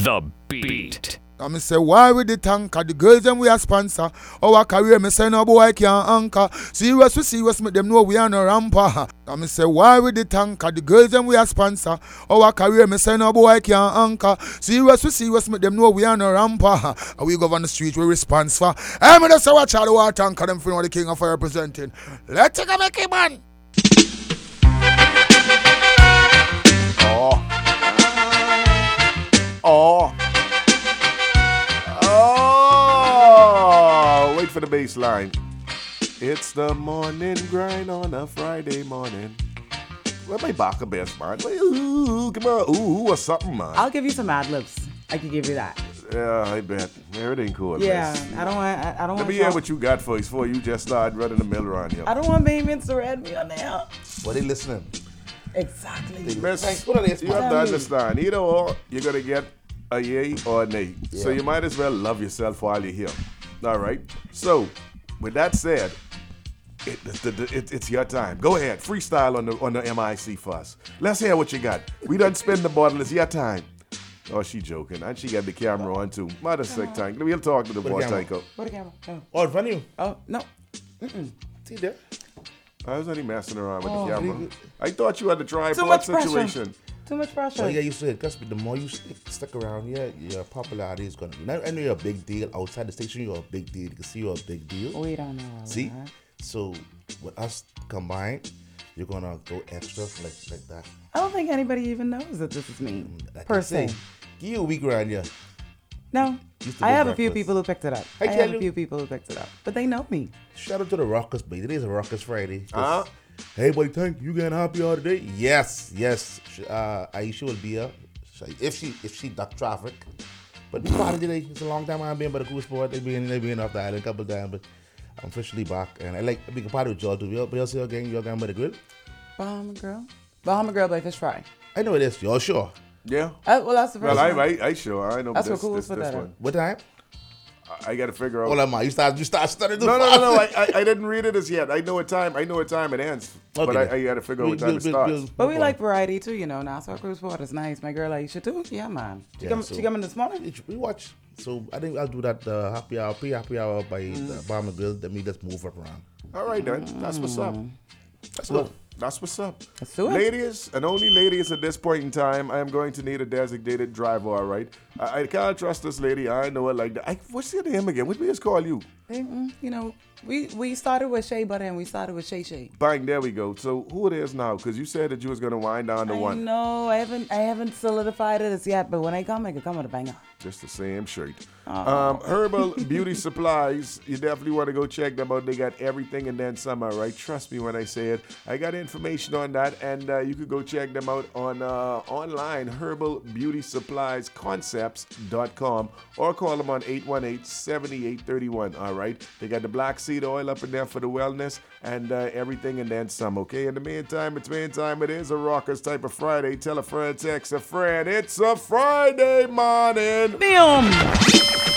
The Beat. I me say, why with the tanker? The girls them we a sponsor. Our career, me say, no boy can't anchor. Serious, we serious, make them know we are no ramper. I me say, why with the tanker? The girls them we a sponsor. Our career, me say, no boy can't anchor. Serious, we serious, make them know we are no ramper. And we go on the street, we response for. Hey, me just say, watch out the water tanker, them for know the king of fire representing. Let's go make it, man. Wait for the bass line. It's the morning grind on a Friday morning. Where my backer best, man? Ooh, come on. Ooh, or something, man. I'll give you some ad libs. I can give you that. Yeah, I bet. Everything cool. Yeah, Liz. I don't want. Let me hear what you got for us before you just start running the mill around here. I don't want payments to read me on there. What they listening? Exactly. Miss, What are they you have to understand. Either or, you're going to get a yay or a nay. So you might as well love yourself while you're here. All right? So, with that said, it's your time. Go ahead. Freestyle on the MIC for us. Let's hear what you got. We done spin the bottle. It's your time. Oh, she joking. And she got the camera on, too. Mother sick tank. We'll talk to the boy, Tycho. What the camera? No. Oh, in front of you. Oh, no. See there? I was only messing around with the camera. I thought you had the tripod much situation. pressure. Too much pressure. Well, yeah, you said, because the more you stick around here, your popularity is going to be. Now, I know you're a big deal. Outside the station, you're a big deal. You can see you're a big deal. We don't know. See? So, with us combined, you're going to go extra like that. I don't think anybody even knows that this is me, per se. Give you a week around here. No. Used to I go have a few breakfast. people who picked it up. I I tell have a you. few people who picked it up. But they know me. Shout out to the Rockers, baby. Today's a Rockers Friday. Huh? Hey, buddy, thank you. Getting happy all today? Yes. Aisha will be here if she duck traffic. But we party today. It's a long time I've been by the cool sport. They've been off the island a couple of times, but I'm officially back, and I like being a party with y'all too. But y'all see again, y'all going by the grill? Bahama Girl by Fish Fry. I know it is. Y'all sure? Yeah. Well, that's the first Well, one. I sure. I know That's this, what cool this, put this that one. up. What time? I got to figure out. Hold on, man. You start stuttering. No. I didn't read it as yet. I know what time it ends. Okay, But I got to figure out what time it starts. But we like variety too, you know. Nassau Cruise Port is nice. My girl Aisha too. Yeah, man. She coming this morning? We watch. So I think I'll do that happy hour, pre-happy hour by the Bahama Grill. Then we just move up around. All right, then. That's what's up. That's what's up. Let's do it. Ladies, and only ladies at this point in time, I am going to need a designated driver, all right? I can't trust this lady. I know it like that. What's your name again? What we just call you? You know, we started with Shea Butter and we started with Shay. Bang, there we go. So who it is now? Because you said that you was going to wind down to one. No, I haven't solidified it as yet, but when I come, I can come with a banger. Just the same shirt. Herbal Beauty Supplies. You definitely want to go check them out. They got everything and then some, all right? Trust me when I say it. I got information on that, and you could go check them out on online, herbalbeautysuppliesconcepts.com, or call them on 818-7831, all right? They got the black seed oil up in there for the wellness and everything and then some, okay? In the meantime, it is a rockers type of Friday. Tell a friend, text a friend. It's a Friday morning. Boom!